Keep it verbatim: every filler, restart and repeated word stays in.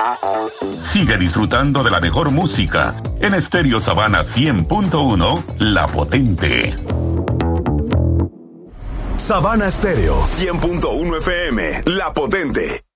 Sigue disfrutando de la mejor música en Estéreo Sabana cien punto uno, La Potente. Sabana Estéreo cien punto uno F M, La Potente.